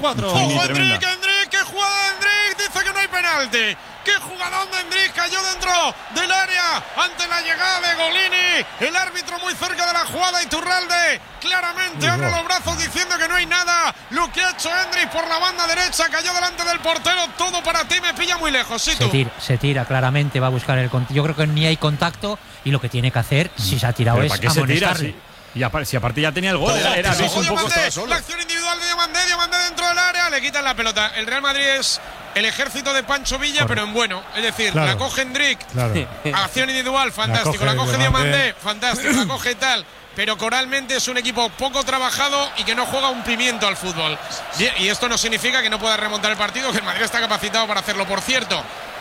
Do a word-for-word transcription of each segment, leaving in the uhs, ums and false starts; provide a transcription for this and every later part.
cuatro. ¡Ojo, Endrick, Endrick! ¡Qué jugada de Endrick! Dice que no hay penalti. ¡Qué jugadón de Endrick! Cayó dentro del área ante la llegada de Golini. El árbitro muy cerca de la jugada. Iturralde claramente abre los brazos diciendo que no hay nada. Lo que ha hecho Endrick por la banda derecha, cayó delante del portero. Todo para ti, me pilla muy lejos. ¿Sí, se, tú? tira, se tira claramente, va a buscar el contacto. Yo creo que ni hay contacto y lo que tiene que hacer, si se ha tirado, es amonestarle. Y aparte, si aparte ya tenía el gol, oh, era, era ojo, un poco Diamandé, la acción individual de Diamandé, Diamandé dentro del área, le quitan la pelota. El Real Madrid es el ejército de Pancho Villa, Correcto. Pero en bueno. Es decir, claro. la coge Endrick, claro. acción individual, fantástico. La coge, la coge Diamandé, fantástico. La coge tal. Pero coralmente es un equipo poco trabajado y que no juega un pimiento al fútbol. Y esto no significa que no pueda remontar el partido, que el Madrid está capacitado para hacerlo. Por cierto,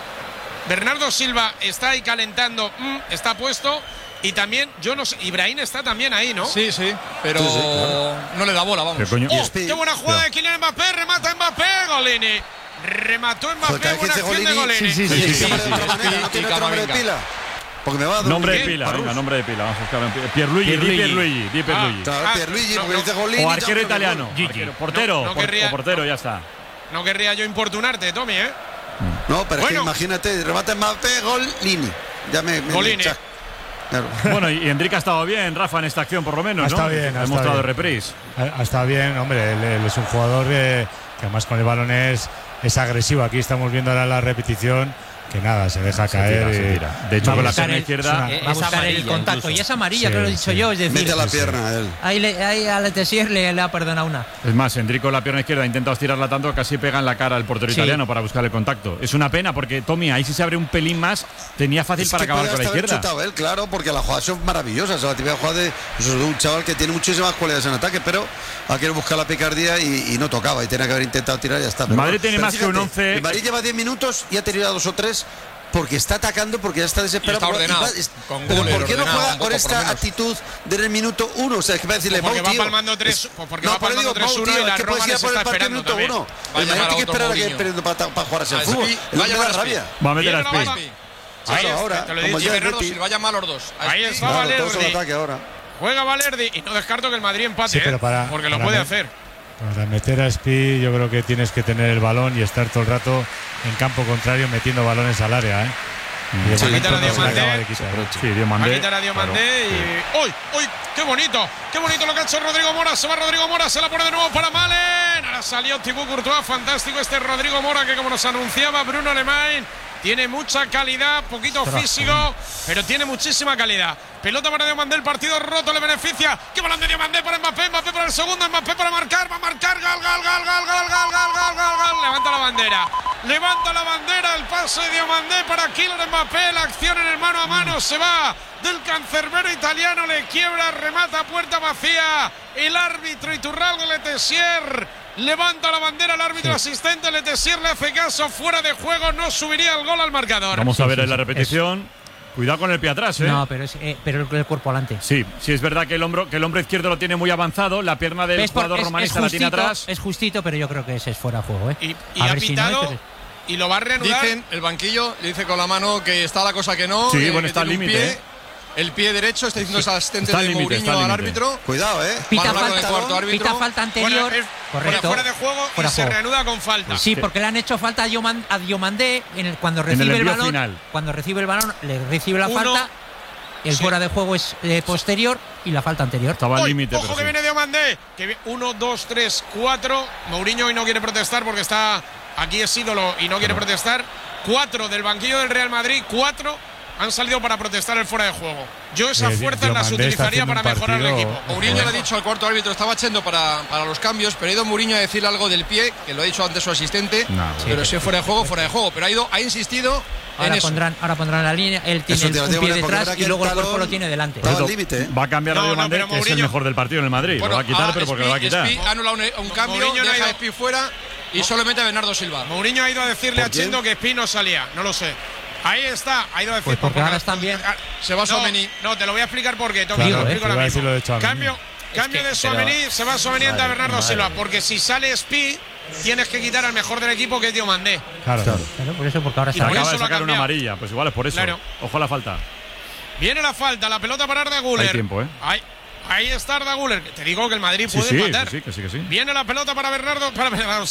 Bernardo Silva está ahí calentando, mm, está puesto. Y también, yo no sé, Ibrahim está también ahí, ¿no? Sí, sí, pero sí, sí, claro. no le da bola, vamos. ¿Qué, oh, qué buena jugada sí. de Kylian Mbappé, remata Mbappé, Golini. Remató Mbappé, buena acción de Golini. Sí, sí, sí. sí, sí, sí, sí, sí. ¿No tiene otro nombre de pila? Porque me va a dar nombre de pila, venga, nombre de pila. Vamos a buscar. Pierluigi, Pierluigi, Pierluigi, Di Pierluigi. Ah, claro, Pierluigi, porque dice Golini. O arquero italiano. Arquero, portero, no, no querría, o portero, ya está. No querría yo importunarte, Tommy, ¿eh? No, pero bueno. Es que imagínate, remata Mbappé, Golini. Ya me. me Golini. Claro. Bueno, y Endrick ha estado bien, Rafa, en esta acción por lo menos, ¿no? Está bien, ha mostrado reprise. Ha, ha estado bien, hombre, él, él es un jugador que, que además con el balón es, es agresivo. Aquí estamos viendo ahora la repetición, que nada, se deja se caer. Tira, se tira. De hecho, con la pierna izquierda va a buscar el contacto. Incluso. Y es amarilla, sí, que lo he dicho sí. yo. Es decir, mete la pierna a él. Ahí, le, ahí a Letessier le, le ha perdonado una. Es más, Endrick con la pierna izquierda ha intentado estirarla tanto que casi pega en la cara al portero sí. italiano para buscar el contacto. Es una pena porque Tommy ahí si se abre un pelín más tenía fácil es para acabar con la izquierda. Chutado él, claro, porque las jugadas son maravillosas. La típica jugada de, pues, de un chaval que tiene muchísimas cualidades en ataque, pero ha querido buscar la picardía y, y no tocaba. Y tenía que haber intentado tirar y ya está. El Madrid bueno, tiene más fíjate, que un once. El Madrid lleva diez minutos y ha tirado dos o tres. Porque está atacando, porque ya está desesperado. Está ordenado. Va, es, con pero ¿por qué no juega con esta actitud desde el minuto uno? O sea, es que va a decirle, pues porque va, va palmando tres, pues porque no, va palmando tres uno y la Roma les está esperando también. Uno. El Madrid tiene que esperar a que esperando para, para jugar ese fútbol. Va a llevar rabia. Va a meter a Spi. Claro, ahora. Te lo digo, Bernardo Silva, va a llamar a los dos. Ahí está Valerdi. Juega Valerdi y no descarto que el Madrid empate, porque lo puede hacer. Para meter a Spi, yo creo que tienes que tener el balón y estar todo el rato en campo contrario metiendo balones al área, ¿eh? Y sí, quitar a Diamandé. Sí, Diamandé. Va a quitar a Diamandé y. ¡Uy! ¡Uy! ¡Qué bonito! ¡Qué bonito lo que ha hecho Rodrigo Mora! Se va Rodrigo Mora, se la pone de nuevo para Malen. Ahora salió Thibaut Courtois. Fantástico este Rodrigo Mora, que como nos anunciaba Bruno Alemán, tiene mucha calidad, poquito físico, pero tiene muchísima calidad. Pelota para Diamandé, el partido roto, le beneficia. ¡Qué balón de Diamandé para Mbappé! Mbappé para el segundo, Mbappé para marcar, va a marcar, gal, gal, gal, gal, gal, gal, gal, gal, gal, gal. Levanta la bandera, levanta la bandera, el pase de Diamandé para Kylian Mbappé, la acción en el mano a mano, se va del cancerbero italiano, le quiebra, remata, puerta vacía, el árbitro Iturralde Letessier. Levanta la bandera el árbitro sí. asistente, Letessier le hace caso, fuera de juego, no subiría el gol al marcador. Vamos a ver sí, sí, en la repetición. Es... Cuidado con el pie atrás, ¿eh? No, pero, es, eh, pero el, el cuerpo adelante. Sí, sí es verdad que el hombro, que el hombro izquierdo lo tiene muy avanzado, la pierna del jugador es, romanista es justito, la tiene atrás. Es justito, pero yo creo que ese es fuera de juego, ¿eh? Y, y ha pitado si no, y lo va a reanudar. Dicen, el banquillo le dice con la mano que está la cosa que no. Sí, eh, bueno, está al límite, ¿eh? El pie derecho, está diciendo sí. el asistente está de límite, Mourinho al árbitro. Cuidado, eh. Pita falta, cuarto árbitro. Pita falta anterior. Fuera, correcto. Fuera de juego fuera y juego. Se reanuda con falta. Sí, porque le han hecho falta a Diomandé en el, cuando recibe en el, el balón. Final. Cuando recibe el balón, le recibe la Uno, falta. El sí. fuera de juego es eh, posterior y la falta anterior. Estaba al límite. Ojo que sí. viene Diomandé. Que uno, dos, tres, cuatro. Mourinho hoy no quiere protestar porque está aquí es ídolo y no quiere claro. protestar. Cuatro del banquillo del Real Madrid. Cuatro han salido para protestar el fuera de juego. Yo esas fuerzas las utilizaría para mejorar el equipo. Mourinho le ha dicho al cuarto árbitro, estaba echando para, para los cambios, pero ha ido Mourinho a decirle algo del pie, que lo ha dicho antes su asistente, no, pero sí, si es fuera de juego, fuera de juego. Pero ha ido, ha insistido ahora en pondrán, eso. Ahora pondrán la línea, él tiene el, un pie detrás y luego el cuerpo lo tiene delante. Al límite, ¿eh? Va a cambiar no, a Diomandé, no, que es el mejor del partido en el Madrid. Bueno, lo va a quitar, pero porque Spi, lo va a quitar. Spi anula un, un cambio, Mourinho deja a Spi fuera y solamente a Bernardo Silva. Mourinho ha ido a decirle a Chendo que Spi no salía, no lo sé. Ahí está, ha ido a decir pues porque ahora están bien. Se va Tchouaméni. No, no, te lo voy a explicar por qué. Claro, Digo, te lo explico eh, ahora mismo. De cambio cambio es que, de Tchouaméni, se va Tchouaméni ante Bernardo madre, Silva. Porque si sale Spi, tienes que quitar al mejor del equipo, que es Diomandé. Claro, claro. claro, por eso, porque ahora se está acaba de sacar una amarilla, pues igual es por eso. Claro. Ojo a la falta. Viene la falta, la pelota para Arda Güler. Hay tiempo, ¿eh? Ahí, ahí está Arda Güler. Te digo que el Madrid sí, puede sí, empatar. Sí, sí, que sí, que sí. Viene la pelota para Bernardo, para Bernardo